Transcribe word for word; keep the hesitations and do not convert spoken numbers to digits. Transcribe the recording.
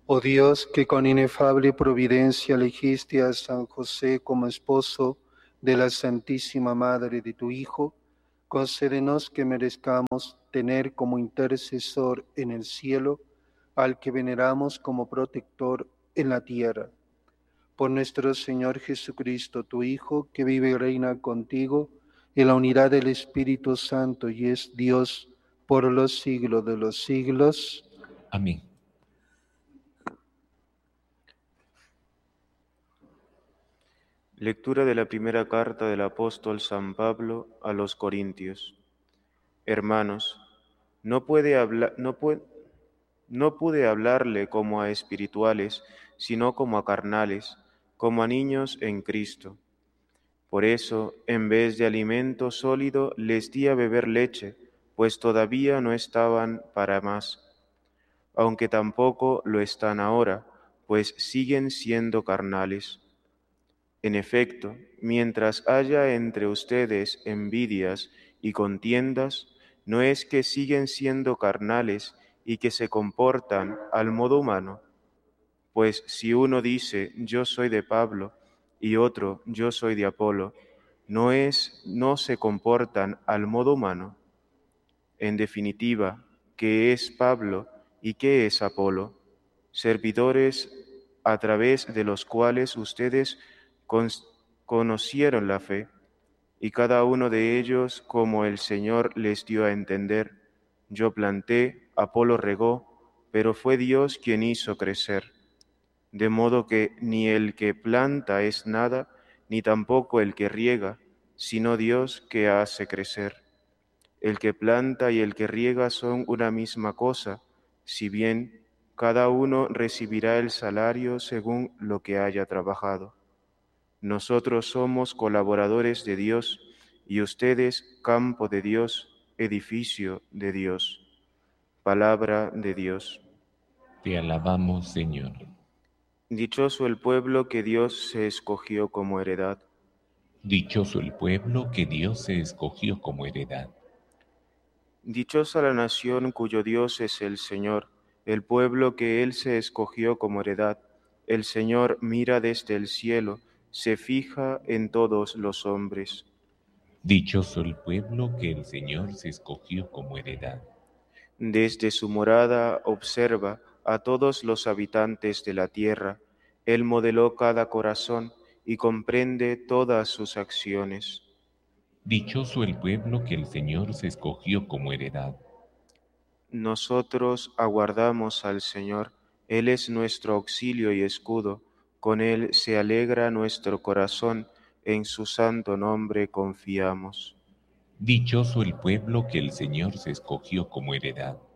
Oh Dios, que con inefable providencia elegiste a San José como esposo de la Santísima Madre de tu Hijo, concédenos que merezcamos tener como intercesor en el cielo al que veneramos como protector en la tierra. Por nuestro Señor Jesucristo, tu Hijo, que vive y reina contigo en la unidad del Espíritu Santo y es Dios por los siglos de los siglos. Amén. Lectura de la primera carta del apóstol San Pablo a los Corintios. Hermanos, no puede hablar, no puede, no pude hablarle como a espirituales, sino como a carnales, como a niños en Cristo. Por eso, en vez de alimento sólido, les di a beber leche, pues todavía no estaban para más, aunque tampoco lo están ahora, pues siguen siendo carnales. En efecto, mientras haya entre ustedes envidias y contiendas, no es que siguen siendo carnales y que se comportan al modo humano. Pues si uno dice, yo soy de Pablo, y otro, yo soy de Apolo, no es, no se comportan al modo humano. En definitiva, ¿qué es Pablo y qué es Apolo? Servidores a través de los cuales ustedes con- conocieron la fe, y cada uno de ellos como el Señor les dio a entender. Yo planté, Apolo regó, pero fue Dios quien hizo crecer. De modo que ni el que planta es nada, ni tampoco el que riega, sino Dios que hace crecer. El que planta y el que riega son una misma cosa, si bien cada uno recibirá el salario según lo que haya trabajado. Nosotros somos colaboradores de Dios y ustedes campo de Dios, edificio de Dios. Palabra de Dios. Te alabamos, Señor. Dichoso el pueblo que Dios se escogió como heredad. Dichoso el pueblo que Dios se escogió como heredad. Dichosa la nación cuyo Dios es el Señor, el pueblo que Él se escogió como heredad. El Señor mira desde el cielo, se fija en todos los hombres. Dichoso el pueblo que el Señor se escogió como heredad. Desde su morada observa a todos los habitantes de la tierra. Él modeló cada corazón y comprende todas sus acciones. Dichoso el pueblo que el Señor se escogió como heredad. Nosotros aguardamos al Señor, Él es nuestro auxilio y escudo, con Él se alegra nuestro corazón, en su santo nombre confiamos. Dichoso el pueblo que el Señor se escogió como heredad.